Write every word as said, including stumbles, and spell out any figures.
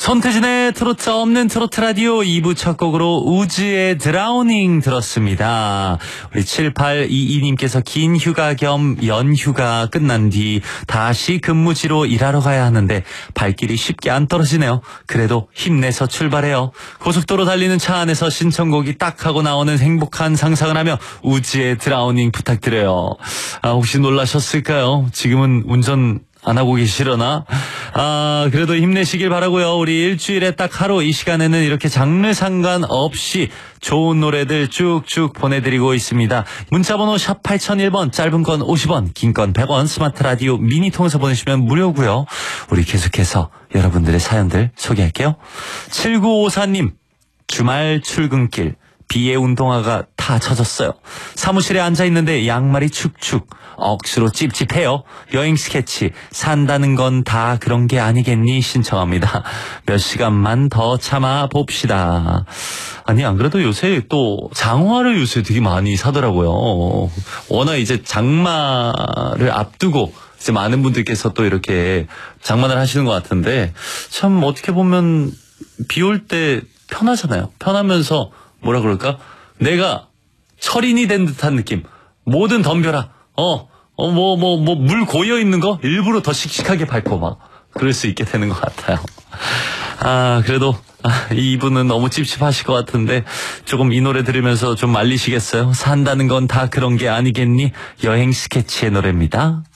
손태진의 트로트 없는 트로트 라디오 이 부 첫 곡으로 우즈의 드라우닝 들었습니다. 우리 칠팔이이님께서 긴 휴가 겸 연휴가 끝난 뒤 다시 근무지로 일하러 가야 하는데 발길이 쉽게 안 떨어지네요. 그래도 힘내서 출발해요. 고속도로 달리는 차 안에서 신청곡이 딱 하고 나오는 행복한 상상을 하며 우즈의 드라우닝 부탁드려요. 아, 혹시 놀라셨을까요? 지금은 운전 안 하고 계시려나? 아, 그래도 힘내시길 바라고요. 우리 일주일에 딱 하루 이 시간에는 이렇게 장르 상관없이 좋은 노래들 쭉쭉 보내드리고 있습니다. 문자번호 샵 팔공공일 번, 짧은 건 오십 원, 긴 건 백 원, 스마트 라디오 미니 통해서 보내시면 무료고요. 우리 계속해서 여러분들의 사연들 소개할게요. 칠구오사님, 주말 출근길. 비에 운동화가 다 젖었어요. 사무실에 앉아있는데 양말이 축축. 억수로 찝찝해요. 여행 스케치. 산다는 건 다 그런 게 아니겠니 신청합니다. 몇 시간만 더 참아 봅시다. 아니 안 그래도 요새 또 장화를 요새 되게 많이 사더라고요. 워낙 이제 장마를 앞두고 이제 많은 분들께서 또 이렇게 장만을 하시는 것 같은데 참 어떻게 보면 비 올 때 편하잖아요. 편하면서 뭐라 그럴까? 내가 철인이 된 듯한 느낌. 뭐든 덤벼라. 어, 어, 뭐, 뭐, 뭐, 물 고여 있는 거 일부러 더 씩씩하게 밟고 막, 그럴 수 있게 되는 것 같아요. 아, 그래도, 아, 이분은 너무 찝찝하실 것 같은데, 조금 이 노래 들으면서 좀 말리시겠어요? 산다는 건 다 그런 게 아니겠니? 여행 스케치의 노래입니다.